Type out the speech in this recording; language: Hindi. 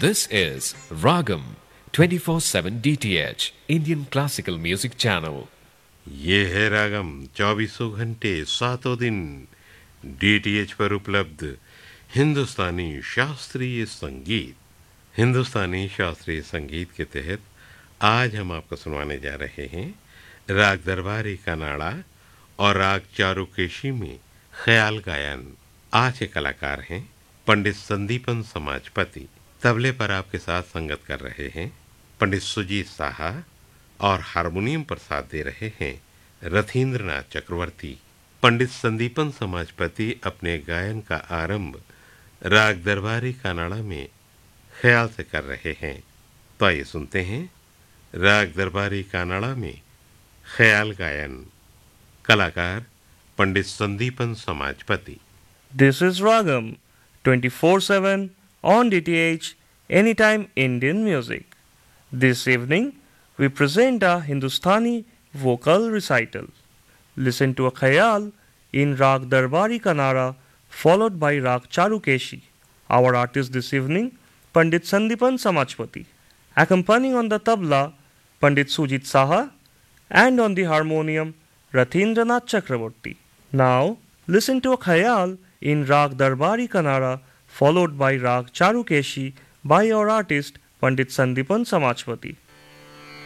This is Ragam 24/7 DTH Indian Classical Music Channel. ये है रागम 24 घंटे 7 दिन डीटीएच पर उपलब्ध हिंदुस्तानी शास्त्रीय संगीत। हिंदुस्तानी शास्त्रीय संगीत के तहत आज हम आपको सुनवाने जा रहे हैं राग दरबारी कनाड़ा और राग चारुकेशी में ख्याल गायन। आज के कलाकार हैं पंडित संदीपन समाजपति। तबले पर आपके साथ संगत कर रहे हैं पंडित सुजीत साहा और हारमोनियम पर साथ दे रहे हैं रथींद्रनाथ चक्रवर्ती। पंडित संदीपन समाजपति अपने गायन का आरंभ राग दरबारी कनाड़ा में ख्याल से कर रहे हैं। तो आइए सुनते हैं राग दरबारी कनाड़ा में ख्याल गायन। कलाकार पंडित Sandipan समाजपति। This is Ragam 24/7 on DTH Anytime Indian Music. This evening we present a Hindustani vocal recital. Listen to a khayal in Rag Darbari Kanara followed by Rag Charukeshi. Our artist this evening Pandit Sandipan Samajpati. Accompanying on the tabla Pandit Sujit Saha and on the harmonium Rathindranath Chakraborty. Now listen to a khayal in Rag Darbari Kanara followed by Rag Charukeshi by our artist Pandit Sandipan Samajpati.